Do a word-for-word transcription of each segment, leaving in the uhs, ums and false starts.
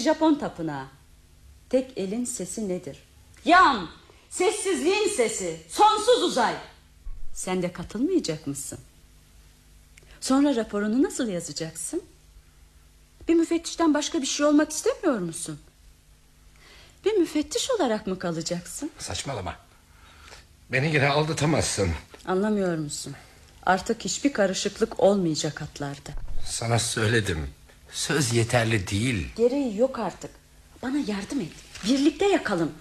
Japon tapınağı. Tek elin sesi nedir? Yan, sessizliğin sesi, sonsuz uzay. Sen de katılmayacak mısın? Sonra raporunu nasıl yazacaksın? Bir müfettişten başka bir şey olmak istemiyor musun? Bir müfettiş olarak mı kalacaksın? Saçmalama. Beni yine aldatamazsın. Anlamıyor musun? Artık hiçbir karışıklık olmayacak hatlarda. Sana söyledim. Söz yeterli değil. Gereği yok artık. Bana yardım et. Birlikte yakalım.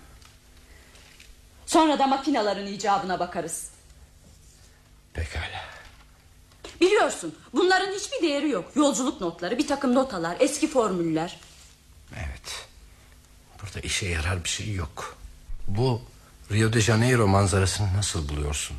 Sonra da makinaların icabına bakarız. Pekala. Biliyorsun bunların hiçbir değeri yok. Yolculuk notları, bir takım notalar, eski formüller. Evet. Burada işe yarar bir şey yok. Bu Rio de Janeiro manzarasını nasıl buluyorsun?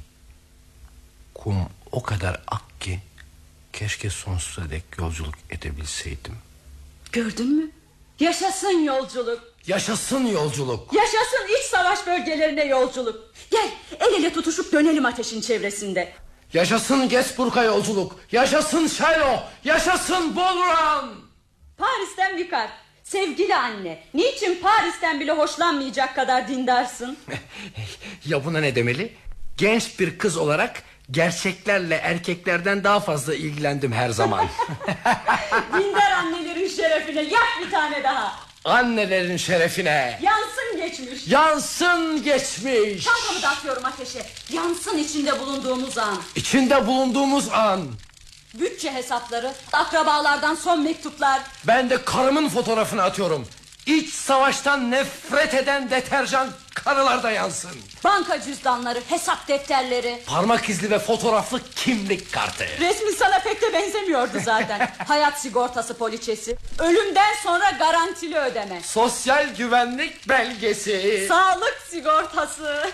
Kum o kadar ak ki keşke sonsuza dek yolculuk edebilseydim. Gördün mü? Yaşasın yolculuk. Yaşasın yolculuk. Yaşasın iç savaş bölgelerine yolculuk. Gel el ele tutuşup dönelim ateşin çevresinde. Yaşasın Gettysburg'a yolculuk. Yaşasın Shiloh. Yaşasın Bull Run. Paris'ten bir kart. Sevgili anne, niçin Paris'ten bile hoşlanmayacak kadar dindarsın? Ya buna ne demeli? Genç bir kız olarak gerçeklerle erkeklerden daha fazla ilgilendim her zaman. Dindar annelerin şerefine yak bir tane daha. Annelerin şerefine. Yansın geçmiş. Yansın geçmiş. Çantamı da atıyorum ateşe. Yansın içinde bulunduğumuz an. İçinde bulunduğumuz an. Bütçe hesapları, akrabalardan son mektuplar. Ben de karımın fotoğrafını atıyorum. İç savaştan nefret eden deterjan karılar da yansın. Banka cüzdanları, hesap defterleri. Parmak izli ve fotoğraflı kimlik kartı. Resmin sana pek de benzemiyordu zaten. Hayat sigortası poliçesi. Ölümden sonra garantili ödeme. Sosyal güvenlik belgesi. Sağlık sigortası.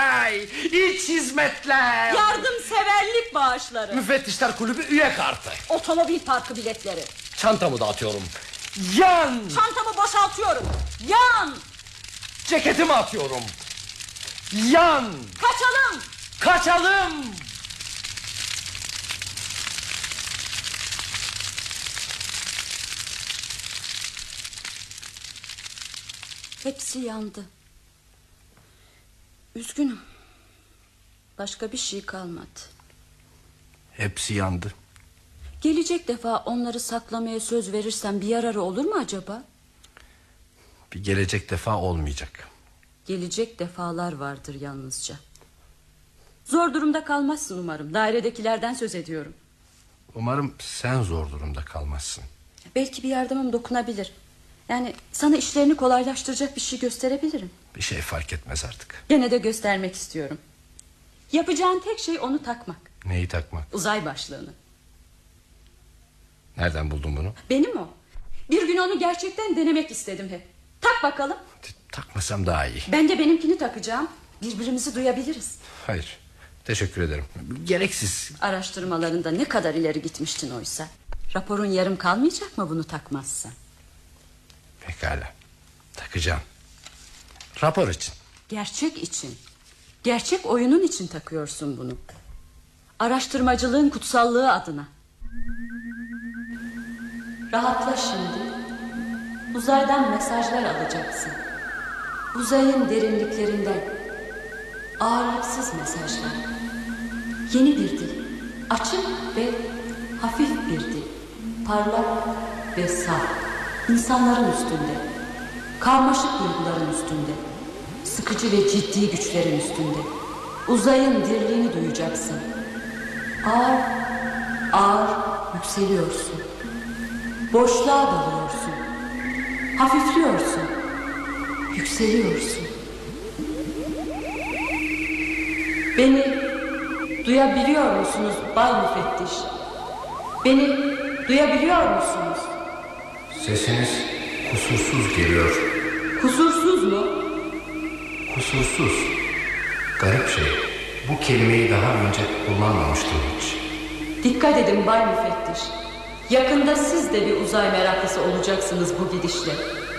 İç hizmetler. Yardımseverlik bağışları. Müfettişler kulübü üye kartı. Otomobil parkı biletleri. Çantamı dağıtıyorum. Yan. Çantamı boşaltıyorum. Yan. Ceketimi atıyorum. Yan. Kaçalım. Kaçalım. Hepsi yandı. Üzgünüm. Başka bir şey kalmadı. Hepsi yandı. Gelecek defa onları saklamaya söz verirsem bir yararı olur mu acaba? Bir gelecek defa olmayacak. Gelecek defalar vardır yalnızca. Zor durumda kalmazsın umarım. Dairedekilerden söz ediyorum. Umarım sen zor durumda kalmazsın. Belki bir yardımım dokunabilir. Yani sana işlerini kolaylaştıracak bir şey gösterebilirim. Bir şey fark etmez artık. Gene de göstermek istiyorum. Yapacağın tek şey onu takmak. Neyi takmak? Uzay başlığını. Nereden buldun bunu? Benim o. Bir gün onu gerçekten denemek istedim hep. Tak bakalım. Takmasam daha iyi. Ben de benimkini takacağım. Birbirimizi duyabiliriz. Hayır, teşekkür ederim. Gereksiz. Araştırmalarında ne kadar ileri gitmiştin oysa. Raporun yarım kalmayacak mı bunu takmazsan? Pekala, takacağım. Rapor için. Gerçek için. Gerçek oyunun için takıyorsun bunu. Araştırmacılığın kutsallığı adına. Rahatla şimdi. Uzaydan mesajlar alacaksın. Uzayın derinliklerinden. Ağırlıksız mesajlar. Yeni bir dil. Açık ve hafif bir dil. Parlak ve saf. İnsanların üstünde. Karmaşık duyguların üstünde. Sıkıcı ve ciddi güçlerin üstünde. Uzayın dirliğini duyacaksın. Ağır, ağır yükseliyorsun. Boşluğa dalıyorsun. Hafifliyorsun. Yükseliyorsun. Beni duyabiliyor musunuz Bay Müfettiş? Beni duyabiliyor musunuz? Sesiniz kusursuz geliyor. Kusursuz mu? Kusursuz. Garip şey. Bu kelimeyi daha önce kullanmamıştım hiç. Dikkat edin Bay Müfettiş. Yakında siz de bir uzay meraklısı olacaksınız bu gidişle.